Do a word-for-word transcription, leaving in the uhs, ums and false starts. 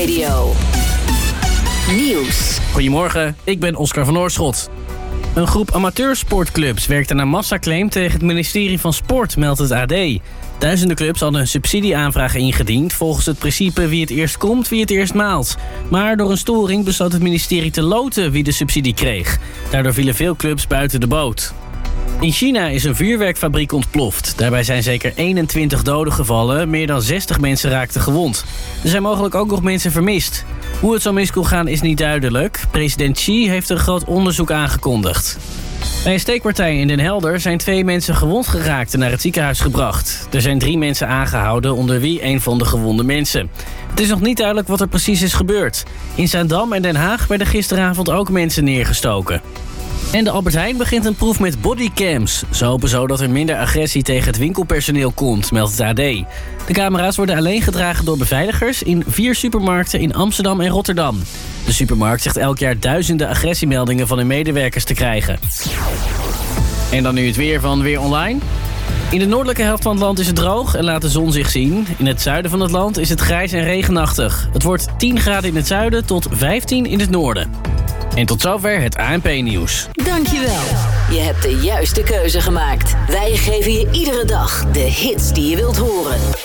Radio. Nieuws. Goedemorgen, ik ben Oscar van Oorschot. Een groep amateursportclubs werkt aan een massaclaim tegen het ministerie van Sport, meldt het A D. Duizenden clubs hadden een subsidieaanvraag ingediend volgens het principe wie het eerst komt, wie het eerst maalt. Maar door een storing besloot het ministerie te loten wie de subsidie kreeg. Daardoor vielen veel clubs buiten de boot. In China is een vuurwerkfabriek ontploft. Daarbij zijn zeker eenentwintig doden gevallen, meer dan zestig mensen raakten gewond. Er zijn mogelijk ook nog mensen vermist. Hoe het zo mis kon gaan is niet duidelijk. President Xi heeft een groot onderzoek aangekondigd. Bij een steekpartij in Den Helder zijn twee mensen gewond geraakt en naar het ziekenhuis gebracht. Er zijn drie mensen aangehouden, onder wie een van de gewonde mensen. Het is nog niet duidelijk wat er precies is gebeurd. In Zaandam en Den Haag werden gisteravond ook mensen neergestoken. En de Albert Heijn begint een proef met bodycams. Ze hopen zo dat er minder agressie tegen het winkelpersoneel komt, meldt het A D. De camera's worden alleen gedragen door beveiligers in vier supermarkten in Amsterdam en Rotterdam. De supermarkt zegt elk jaar duizenden agressiemeldingen van hun medewerkers te krijgen. En dan nu het weer van Weer Online. In de noordelijke helft van het land is het droog en laat de zon zich zien. In het zuiden van het land is het grijs en regenachtig. Het wordt tien graden in het zuiden tot vijftien in het noorden. En tot zover het A N P-nieuws. Dankjewel. Je hebt de juiste keuze gemaakt. Wij geven je iedere dag de hits die je wilt horen.